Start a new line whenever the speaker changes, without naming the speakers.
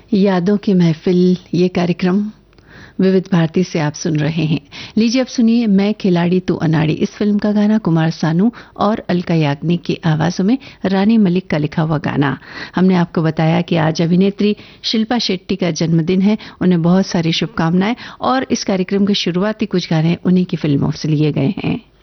यादों की महफिल, ये कार्यक्रम विविध भारती से आप सुन रहे हैं। लीजिए अब सुनिए मैं खिलाड़ी तू अनाड़ी। इस फिल्म का गाना कुमार सानू और अलका याग्निक की आवाजों में रानी मलिक का लिखा हुआ गाना। हमने आपको बताया कि आज अभिनेत्री शिल्पा शेट्टी का जन्मदिन है। उन्हें बहुत सारी शुभकामनाएं और इस कार्यक्रम के शुरुआती कुछ गाने उन्हीं की फिल्मों से लिए गए हैं।